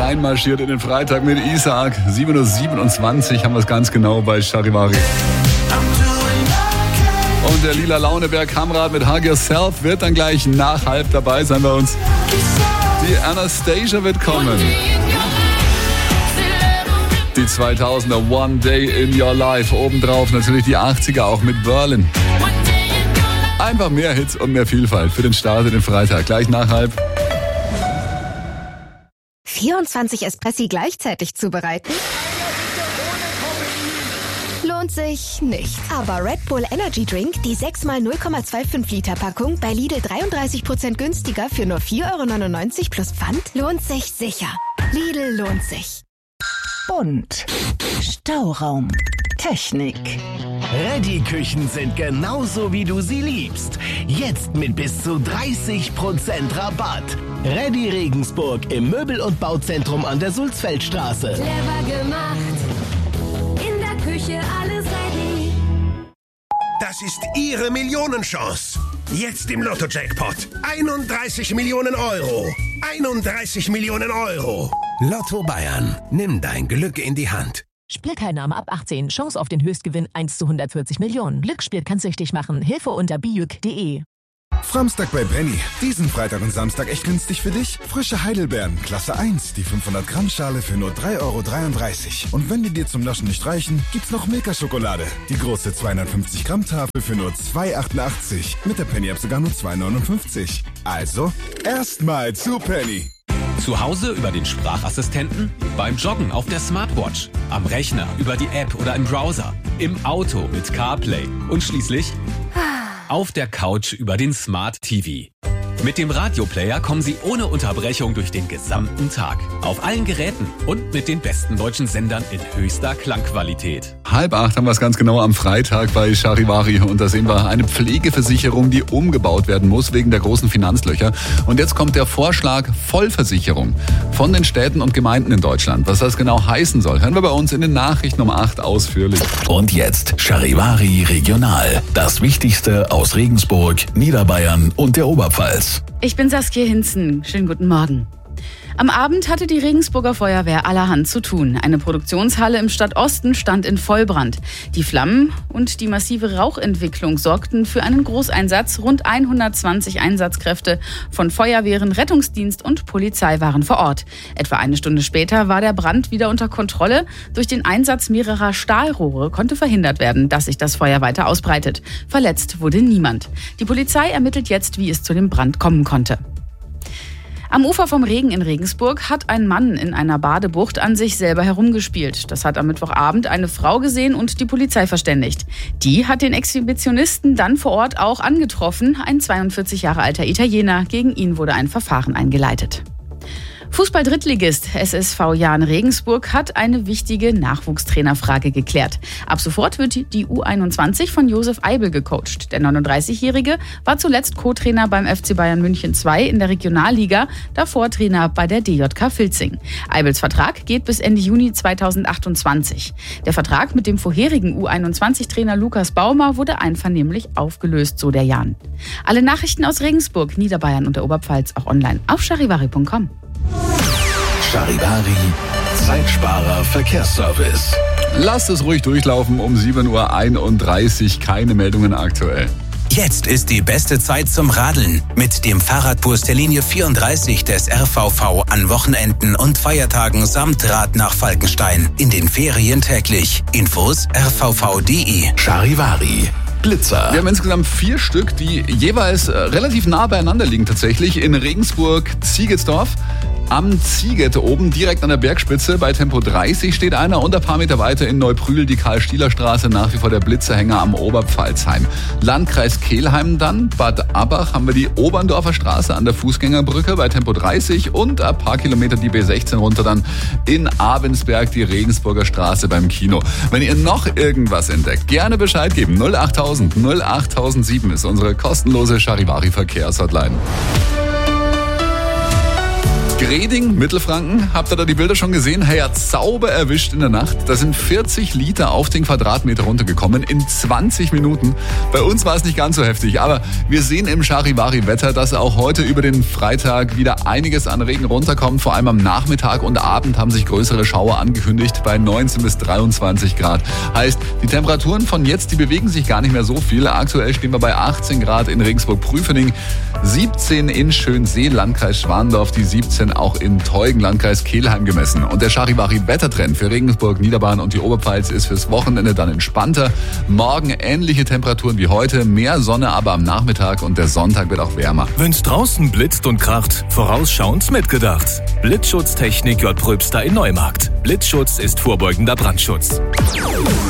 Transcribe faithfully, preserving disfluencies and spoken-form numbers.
reinmarschiert in den Freitag mit Isaac. sieben Uhr siebenundzwanzig haben wir es ganz genau bei Charivari. Und der lila Launeberg Kamrat mit Hug Yourself wird dann gleich nach halb dabei sein bei uns. Die Anastasia wird kommen. Die zweitausender One Day in Your Life. Obendrauf natürlich die achtziger auch mit Berlin. Einfach mehr Hits und mehr Vielfalt für den Start in den Freitag. Gleich nach halb. vierundzwanzig Espressi gleichzeitig zubereiten? Lohnt sich nicht. Aber Red Bull Energy Drink, die sechs mal null Komma fünfundzwanzig Liter Packung, bei Lidl dreiunddreißig Prozent günstiger für nur vier Euro neunundneunzig plus Pfand, lohnt sich sicher. Lidl lohnt sich. Bunt. Stauraum. Technik. Reddy-Küchen sind genauso, wie du sie liebst. Jetzt mit bis zu dreißig Prozent Rabatt. Reddy Regensburg im Möbel- und Bauzentrum an der Sulzfeldstraße. Clever gemacht. In der Küche alles ready. Das ist Ihre Millionenchance. Jetzt im Lotto-Jackpot. einunddreißig Millionen Euro. einunddreißig Millionen Euro. Lotto Bayern. Nimm dein Glück in die Hand. Spielteilnahme ab achtzehn. Chance auf den Höchstgewinn eins zu hundertvierzig Millionen. Glücksspiel kann süchtig machen. Hilfe unter bijuk punkt de. Framstag bei Penny. Diesen Freitag und Samstag echt günstig für dich? Frische Heidelbeeren, Klasse eins, die fünfhundert Gramm Schale für nur drei Euro dreiunddreißig. Und wenn die dir zum Naschen nicht reichen, gibt's noch Milka-Schokolade. Die große zweihundertfünfzig Gramm Tafel für nur zwei Euro achtundachtzig. Mit der Penny-App sogar nur zwei Euro neunundfünfzig. Also, erstmal zu Penny. Zu Hause über den Sprachassistenten, beim Joggen auf der Smartwatch, am Rechner über die App oder im Browser, im Auto mit CarPlay und schließlich auf der Couch über den Smart T V. Mit dem Radioplayer kommen Sie ohne Unterbrechung durch den gesamten Tag. Auf allen Geräten und mit den besten deutschen Sendern in höchster Klangqualität. Halb acht haben wir es ganz genau am Freitag bei Charivari. Und da sehen wir eine Pflegeversicherung, die umgebaut werden muss wegen der großen Finanzlöcher. Und jetzt kommt der Vorschlag Vollversicherung von den Städten und Gemeinden in Deutschland. Was das genau heißen soll, hören wir bei uns in den Nachrichten um acht ausführlich. Und jetzt Charivari Regional. Das Wichtigste aus Regensburg, Niederbayern und der Oberpfalz. Ich bin Saskia Hinzen. Schönen guten Morgen. Am Abend hatte die Regensburger Feuerwehr allerhand zu tun. Eine Produktionshalle im Stadtosten stand in Vollbrand. Die Flammen und die massive Rauchentwicklung sorgten für einen Großeinsatz. Rund hundertzwanzig Einsatzkräfte von Feuerwehren, Rettungsdienst und Polizei waren vor Ort. Etwa eine Stunde später war der Brand wieder unter Kontrolle. Durch den Einsatz mehrerer Stahlrohre konnte verhindert werden, dass sich das Feuer weiter ausbreitet. Verletzt wurde niemand. Die Polizei ermittelt jetzt, wie es zu dem Brand kommen konnte. Am Ufer vom Regen in Regensburg hat ein Mann in einer Badebucht an sich selber herumgespielt. Das hat am Mittwochabend eine Frau gesehen und die Polizei verständigt. Die hat den Exhibitionisten dann vor Ort auch angetroffen. Ein zweiundvierzig Jahre alter Italiener. Gegen ihn wurde ein Verfahren eingeleitet. Fußball-Drittligist S S V Jahn Regensburg hat eine wichtige Nachwuchstrainerfrage geklärt. Ab sofort wird die U einundzwanzig von Josef Eibel gecoacht. Der neununddreißigjährige war zuletzt Co-Trainer beim F C Bayern München zwei in der Regionalliga, davor Trainer bei der D J K Filzing. Eibels Vertrag geht bis Ende Juni zweitausendachtundzwanzig. Der Vertrag mit dem vorherigen U einundzwanzig-Trainer Lukas Baumer wurde einvernehmlich aufgelöst, so der Jahn. Alle Nachrichten aus Regensburg, Niederbayern und der Oberpfalz auch online auf charivari punkt com. Charivari, Zeitsparer Verkehrsservice. Lasst es ruhig durchlaufen um sieben Uhr einunddreißig. Keine Meldungen aktuell. Jetzt ist die beste Zeit zum Radeln. Mit dem Fahrradbus der Linie vierunddreißig des R V V an Wochenenden und Feiertagen samt Rad nach Falkenstein. In den Ferien täglich. Infos r v v punkt de. Charivari. Blitzer. Wir haben insgesamt vier Stück, die jeweils äh, relativ nah beieinander liegen tatsächlich. In Regensburg, Ziegetsdorf, am Zieget oben direkt an der Bergspitze bei Tempo dreißig steht einer und ein paar Meter weiter in Neubrühl die Karl-Stieler-Straße nach wie vor der Blitzerhänger am Oberpfalzheim. Landkreis Kelheim dann, Bad Abbach haben wir die Oberndorfer Straße an der Fußgängerbrücke bei Tempo dreißig und ein paar Kilometer die B sechzehn runter dann in Abensberg die Regensburger Straße beim Kino. Wenn ihr noch irgendwas entdeckt, gerne Bescheid geben. null achttausend null achttausendsieben ist unsere kostenlose Charivari Verkehrshotline. Reding, Mittelfranken, habt ihr da die Bilder schon gesehen? Hey, hat sauber erwischt in der Nacht. Da sind vierzig Liter auf den Quadratmeter runtergekommen in zwanzig Minuten. Bei uns war es nicht ganz so heftig, aber wir sehen im Charivari-Wetter, dass auch heute über den Freitag wieder einiges an Regen runterkommt. Vor allem am Nachmittag und Abend haben sich größere Schauer angekündigt bei neunzehn bis dreiundzwanzig Grad. Heißt, die Temperaturen von jetzt, die bewegen sich gar nicht mehr so viel. Aktuell stehen wir bei achtzehn Grad in Regensburg-Prüfening, siebzehn in Schönsee, Landkreis Schwandorf, die siebzehn auch in Teugen, Landkreis Kelheim gemessen. Und der Charivari-Wettertrend für Regensburg, Niederbayern und die Oberpfalz ist fürs Wochenende dann entspannter. Morgen ähnliche Temperaturen wie heute, mehr Sonne aber am Nachmittag und der Sonntag wird auch wärmer. Wenn's draußen blitzt und kracht, vorausschauend mitgedacht. Blitzschutztechnik J. Pröbster in Neumarkt. Blitzschutz ist vorbeugender Brandschutz.